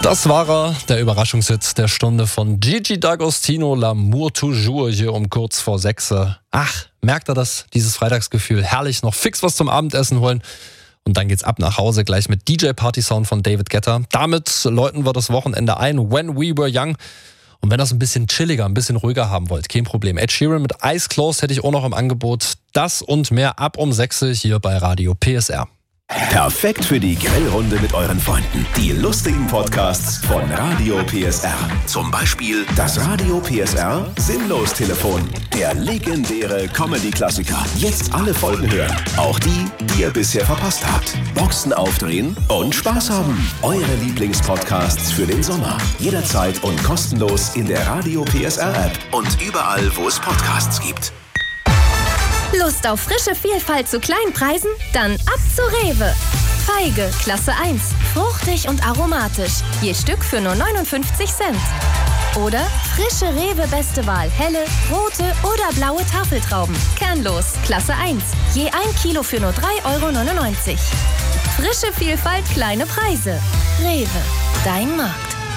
Das war er, der Überraschungshit der Stunde von Gigi D'Agostino, L'amour toujours, hier um kurz vor 6. Ach, merkt ihr das? Dieses Freitagsgefühl. Herrlich, noch fix was zum Abendessen holen. Und dann geht's ab nach Hause, gleich mit DJ-Party-Sound von David Guetta. Damit läuten wir das Wochenende ein, When We Were Young. Und wenn ihr es ein bisschen chilliger, ein bisschen ruhiger haben wollt, kein Problem. Ed Sheeran mit Eyes Closed hätte ich auch noch im Angebot. Das und mehr ab um 6 hier bei Radio PSR. Perfekt für die Grillrunde mit euren Freunden. Die lustigen Podcasts von Radio PSR. Zum Beispiel das Radio PSR Sinnlos-Telefon. Der legendäre Comedy-Klassiker. Jetzt alle Folgen hören. Auch die, die ihr bisher verpasst habt. Boxen aufdrehen und Spaß haben. Eure Lieblingspodcasts für den Sommer. Jederzeit und kostenlos in der Radio PSR-App. Und überall, wo es Podcasts gibt. Lust auf frische Vielfalt zu kleinen Preisen? Dann ab zu Rewe. Feige, Klasse 1. Fruchtig und aromatisch. Je Stück für nur 59 Cent. Oder frische Rewe Beste Wahl. Helle, rote oder blaue Tafeltrauben. Kernlos, Klasse 1. Je 1 Kilo für nur 3,99 €. Frische Vielfalt, kleine Preise. Rewe, dein Markt.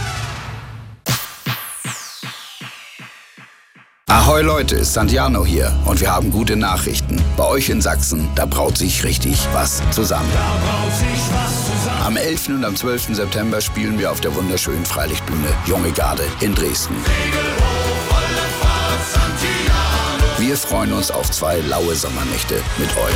Ahoi Leute, Santiano hier und wir haben gute Nachrichten. Bei euch in Sachsen, da braut sich richtig was zusammen. Am 11. und am 12. September spielen wir auf der wunderschönen Freilichtbühne Junge Garde in Dresden. Wir freuen uns auf 2 laue Sommernächte mit euch.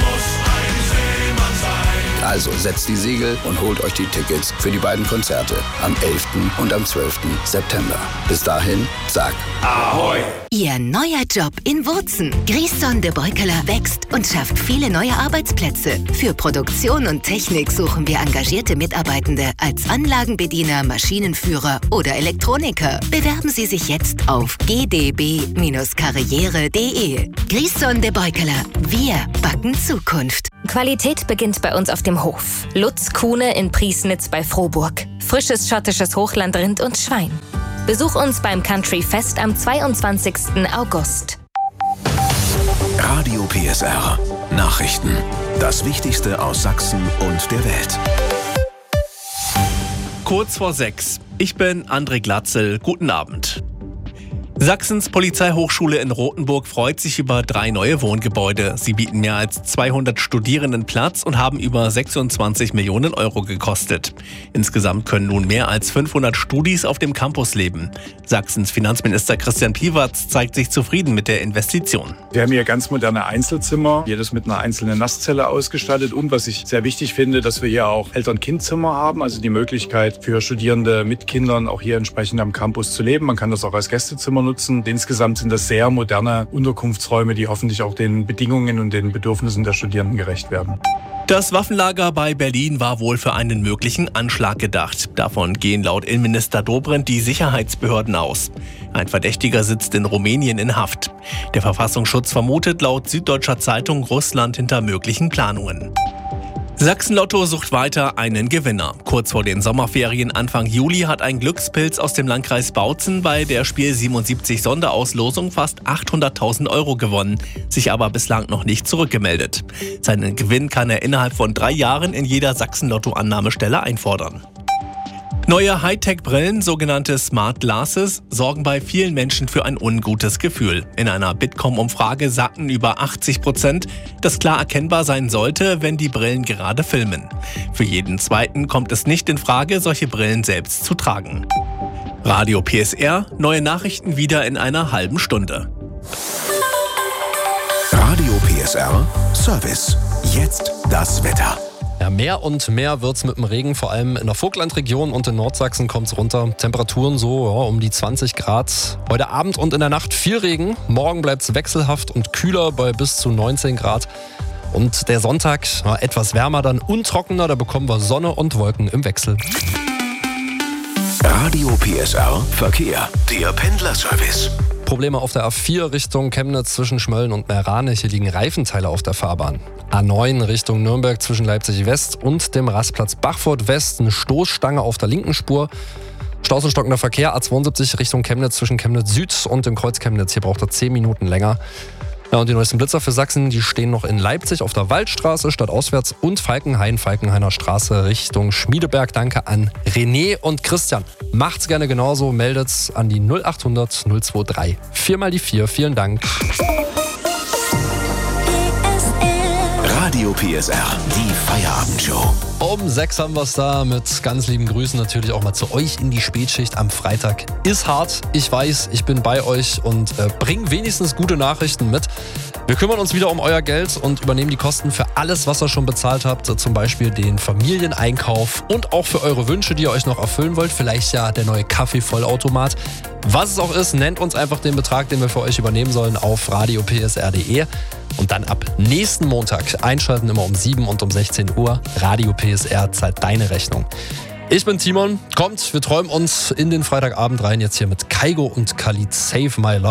Also setzt die Segel und holt euch die Tickets für die beiden Konzerte am 11. und am 12. September. Bis dahin, sag Ahoi! Ihr neuer Job in Wurzen. Griesson de Beukeler wächst und schafft viele neue Arbeitsplätze. Für Produktion und Technik suchen wir engagierte Mitarbeitende als Anlagenbediener, Maschinenführer oder Elektroniker. Bewerben Sie sich jetzt auf gdb-karriere.de. Griesson de Beukeler. Wir backen Zukunft. Qualität beginnt bei uns auf dem Hof. Lutz Kuhne in Priesnitz bei Frohburg. Frisches schottisches Hochlandrind und Schwein. Besuch uns beim Country Fest am 22. August. Radio PSR. Nachrichten. Das Wichtigste aus Sachsen und der Welt. Kurz vor 6. Ich bin André Glatzel. Guten Abend. Sachsens Polizeihochschule in Rothenburg freut sich über 3 neue Wohngebäude. Sie bieten mehr als 200 Studierenden Platz und haben über 26 Millionen € gekostet. Insgesamt können nun mehr als 500 Studis auf dem Campus leben. Sachsens Finanzminister Christian Piewatz zeigt sich zufrieden mit der Investition. Wir haben hier ganz moderne Einzelzimmer, jedes mit einer einzelnen Nasszelle ausgestattet. Und was ich sehr wichtig finde, dass wir hier auch Eltern-Kind-Zimmer haben, also die Möglichkeit für Studierende mit Kindern auch hier entsprechend am Campus zu leben. Man kann das auch als Gästezimmer nutzen. Insgesamt sind das sehr moderne Unterkunftsräume, die hoffentlich auch den Bedingungen und den Bedürfnissen der Studierenden gerecht werden. Das Waffenlager bei Berlin war wohl für einen möglichen Anschlag gedacht. Davon gehen laut Innenminister Dobrindt die Sicherheitsbehörden aus. Ein Verdächtiger sitzt in Rumänien in Haft. Der Verfassungsschutz vermutet laut Süddeutscher Zeitung Russland hinter möglichen Planungen. Sachsen-Lotto sucht weiter einen Gewinner. Kurz vor den Sommerferien Anfang Juli hat ein Glückspilz aus dem Landkreis Bautzen bei der Spiel 77 Sonderauslosung fast 800.000 € gewonnen, sich aber bislang noch nicht zurückgemeldet. Seinen Gewinn kann er innerhalb von 3 Jahren in jeder Sachsen-Lotto-Annahmestelle einfordern. Neue Hightech-Brillen, sogenannte Smart Glasses, sorgen bei vielen Menschen für ein ungutes Gefühl. In einer Bitkom-Umfrage sagten über 80%, dass klar erkennbar sein sollte, wenn die Brillen gerade filmen. Für jeden Zweiten kommt es nicht in Frage, solche Brillen selbst zu tragen. Radio PSR, neue Nachrichten wieder in einer halben Stunde. Radio PSR Service. Jetzt das Wetter. Ja, mehr und mehr wird's mit dem Regen, vor allem in der Vogtlandregion und in Nordsachsen kommt's runter. Temperaturen so um die 20 Grad. Heute Abend und in der Nacht viel Regen. Morgen bleibt's wechselhaft und kühler bei bis zu 19 Grad. Und der Sonntag etwas wärmer, dann untrockener. Da bekommen wir Sonne und Wolken im Wechsel. Radio PSR Verkehr. Der Pendlerservice. Probleme auf der A4 Richtung Chemnitz zwischen Schmölln und Meerane. Hier liegen Reifenteile auf der Fahrbahn. A9 Richtung Nürnberg zwischen Leipzig West und dem Rastplatz Bachfurt West. Eine Stoßstange auf der linken Spur. Staus und stockender Verkehr A72 Richtung Chemnitz zwischen Chemnitz Süd und dem Kreuz Chemnitz. Hier braucht er 10 Minuten länger. Ja, und die neuesten Blitzer für Sachsen, die stehen noch in Leipzig auf der Waldstraße stadtauswärts und Falkenhainer Straße Richtung Schmiedeberg. Danke an René und Christian. Macht's gerne genauso, meldet an die 0800 023 4x4. Vielen Dank. Radio PSR, die Feierabendshow. Um 6 haben wir es da mit ganz lieben Grüßen natürlich auch mal zu euch in die Spätschicht am Freitag. Ist hart, ich weiß, ich bin bei euch und bring wenigstens gute Nachrichten mit. Wir kümmern uns wieder um euer Geld und übernehmen die Kosten für alles, was ihr schon bezahlt habt. Zum Beispiel den Familieneinkauf und auch für eure Wünsche, die ihr euch noch erfüllen wollt. Vielleicht ja der neue Kaffeevollautomat. Was es auch ist, nennt uns einfach den Betrag, den wir für euch übernehmen sollen auf radiopsr.de. Und dann ab nächsten Montag einschalten, immer um 7 und um 16 Uhr. Radio PSR zahlt deine Rechnung. Ich bin Timon. Kommt, wir träumen uns in den Freitagabend rein. Jetzt hier mit Kaigo und Khalid Save My Love.